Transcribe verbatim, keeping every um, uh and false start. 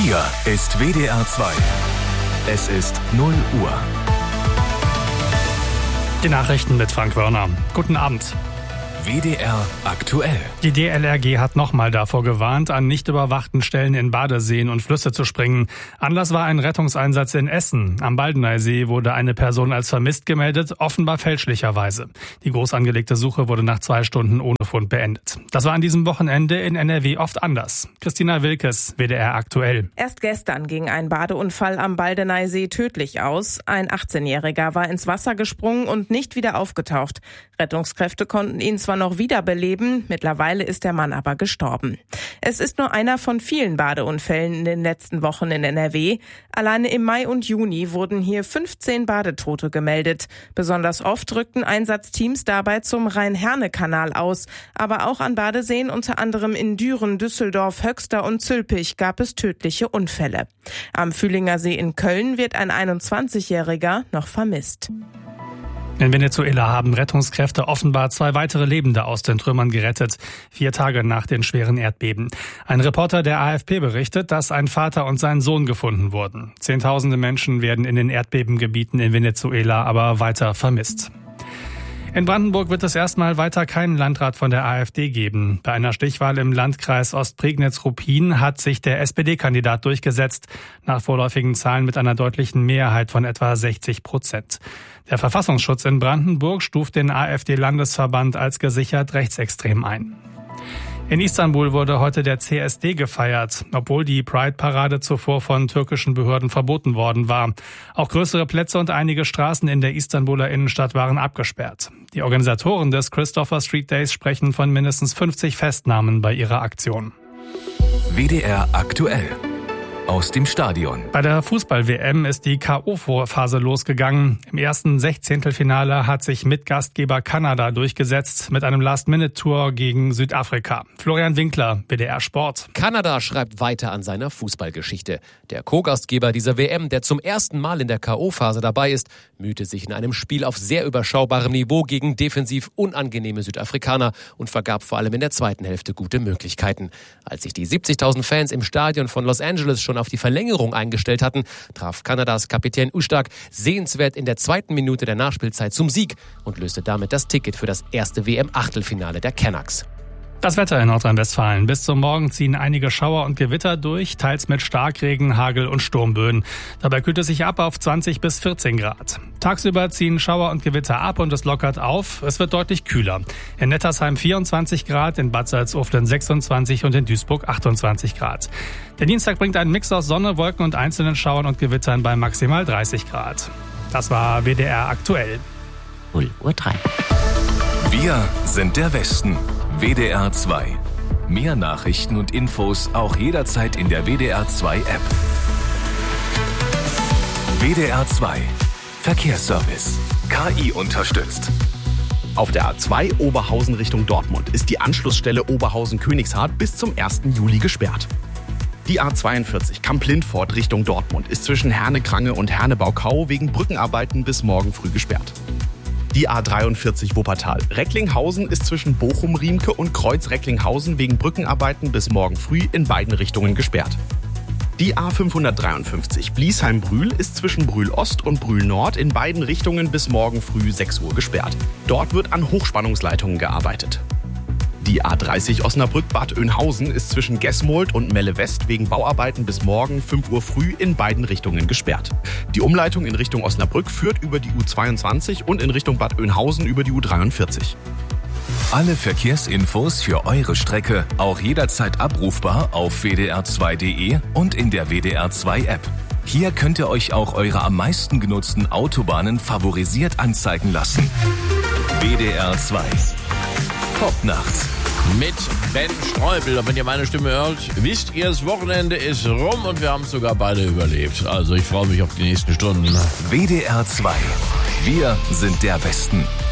Hier ist W D R zwei. Es ist null Uhr. Die Nachrichten mit Frank Wörner. Guten Abend. W D R aktuell. Die D L R G hat nochmal davor gewarnt, an nicht überwachten Stellen in Badeseen und Flüsse zu springen. Anlass war ein Rettungseinsatz in Essen. Am Baldeneysee wurde eine Person als vermisst gemeldet, offenbar fälschlicherweise. Die groß angelegte Suche wurde nach zwei Stunden ohne Fund beendet. Das war an diesem Wochenende in N R W oft anders. Christina Wilkes, W D R aktuell. Erst gestern ging ein Badeunfall am Baldeneysee tödlich aus. Ein achtzehnjähriger war ins Wasser gesprungen und nicht wieder aufgetaucht. Rettungskräfte konnten ihn zwar noch wiederbeleben, mittlerweile ist der Mann aber gestorben. Es ist nur einer von vielen Badeunfällen in den letzten Wochen in N R W. Alleine im Mai und Juni wurden hier fünfzehn Badetote gemeldet. Besonders oft rückten Einsatzteams dabei zum Rhein-Herne-Kanal aus. Aber auch an Badeseen, unter anderem in Düren, Düsseldorf, Höxter und Zülpich, gab es tödliche Unfälle. Am Fühlinger See in Köln wird ein einundzwanzigjähriger noch vermisst. In Venezuela haben Rettungskräfte offenbar zwei weitere Lebende aus den Trümmern gerettet, vier Tage nach den schweren Erdbeben. Ein Reporter der A F P berichtet, dass ein Vater und sein Sohn gefunden wurden. Zehntausende Menschen werden in den Erdbebengebieten in Venezuela aber weiter vermisst. In Brandenburg wird es erstmal weiter keinen Landrat von der AfD geben. Bei einer Stichwahl im Landkreis Ostprignitz-Ruppin hat sich der S P D-Kandidat durchgesetzt, nach vorläufigen Zahlen mit einer deutlichen Mehrheit von etwa sechzig Prozent. Der Verfassungsschutz in Brandenburg stuft den AfD-Landesverband als gesichert rechtsextrem ein. In Istanbul wurde heute der C S D gefeiert, obwohl die Pride-Parade zuvor von türkischen Behörden verboten worden war. Auch größere Plätze und einige Straßen in der Istanbuler Innenstadt waren abgesperrt. Die Organisatoren des Christopher Street Days sprechen von mindestens fünfzig Festnahmen bei ihrer Aktion. W D R aktuell. Aus dem Stadion. Bei der Fußball-W M ist die K O-Phase losgegangen. Im ersten Sechzehntelfinale hat sich Mitgastgeber Kanada durchgesetzt mit einem Last-Minute-Tour gegen Südafrika. Florian Winkler, W D R Sport. Kanada schreibt weiter an seiner Fußballgeschichte. Der Co-Gastgeber dieser W M, der zum ersten Mal in der K O-Phase dabei ist, mühte sich in einem Spiel auf sehr überschaubarem Niveau gegen defensiv unangenehme Südafrikaner und vergab vor allem in der zweiten Hälfte gute Möglichkeiten. Als sich die siebzigtausend Fans im Stadion von Los Angeles schon auf die Verlängerung eingestellt hatten, traf Kanadas Kapitän Ustak sehenswert in der zweiten Minute der Nachspielzeit zum Sieg und löste damit das Ticket für das erste W M-Achtelfinale der Canucks. Das Wetter in Nordrhein-Westfalen. Bis zum Morgen ziehen einige Schauer und Gewitter durch, teils mit Starkregen, Hagel und Sturmböen. Dabei kühlt es sich ab auf zwanzig bis vierzehn Grad. Tagsüber ziehen Schauer und Gewitter ab und es lockert auf. Es wird deutlich kühler. In Nettersheim vierundzwanzig Grad, in Bad Salzuflen sechsundzwanzig und in Duisburg achtundzwanzig Grad. Der Dienstag bringt einen Mix aus Sonne, Wolken und einzelnen Schauern und Gewittern bei maximal dreißig Grad. Das war W D R aktuell. null Uhr drei. Wir sind der Westen. W D R zwei. Mehr Nachrichten und Infos auch jederzeit in der W D R zwei App. W D R zwei. Verkehrsservice. K I unterstützt. Auf der A zwei Oberhausen Richtung Dortmund ist die Anschlussstelle Oberhausen-Königshardt bis zum ersten Juli gesperrt. Die A zweiundvierzig Kamp-Lindfort Richtung Dortmund ist zwischen Herne-Krange und Herne-Baukau wegen Brückenarbeiten bis morgen früh gesperrt. Die A dreiundvierzig Wuppertal Recklinghausen ist zwischen Bochum-Riemke und Kreuz-Recklinghausen wegen Brückenarbeiten bis morgen früh in beiden Richtungen gesperrt. Die A fünfhundertdreiundfünfzig Bliesheim-Brühl ist zwischen Brühl-Ost und Brühl-Nord in beiden Richtungen bis morgen früh sechs Uhr gesperrt. Dort wird an Hochspannungsleitungen gearbeitet. Die A dreißig Osnabrück-Bad Oeynhausen ist zwischen Gesmold und Melle West wegen Bauarbeiten bis morgen fünf Uhr früh in beiden Richtungen gesperrt. Die Umleitung in Richtung Osnabrück führt über die U zweiundzwanzig und in Richtung Bad Oeynhausen über die U dreiundvierzig. Alle Verkehrsinfos für eure Strecke auch jederzeit abrufbar auf w d r zwei punkt d e und in der W D R zwei App. Hier könnt ihr euch auch eure am meisten genutzten Autobahnen favorisiert anzeigen lassen. W D R zwei. Popnacht. Mit Ben Streubel. Und wenn ihr meine Stimme hört, wisst ihr, das Wochenende ist rum und wir haben es sogar beide überlebt. Also ich freue mich auf die nächsten Stunden. W D R zwei. Wir sind der Westen.